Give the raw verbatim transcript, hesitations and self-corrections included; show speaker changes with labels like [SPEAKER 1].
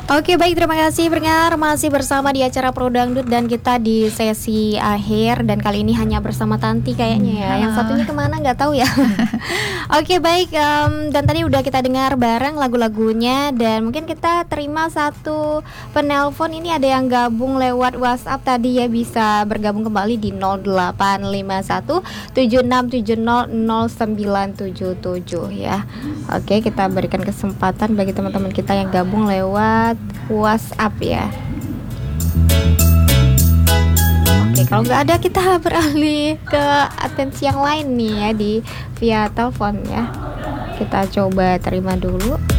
[SPEAKER 1] Oke baik, terima kasih pendengar, masih bersama di acara Pro Dangdut dan kita di sesi akhir. Dan kali ini hanya bersama Tanti kayaknya ya.
[SPEAKER 2] Halo.
[SPEAKER 1] Yang satunya kemana nggak tahu ya. Oke baik, um, dan tadi udah kita dengar bareng lagu-lagunya. Dan mungkin kita terima satu penelpon. Ini ada yang gabung lewat WhatsApp tadi ya. Bisa bergabung kembali di nol delapan lima satu tujuh enam tujuh nol nol sembilan tujuh tujuh ya. Oke, kita berikan kesempatan bagi teman-teman kita yang gabung lewat WhatsApp ya. Oke, kalau nggak ada kita beralih ke atensi yang lain nih ya, di via telepon ya. Kita coba terima dulu.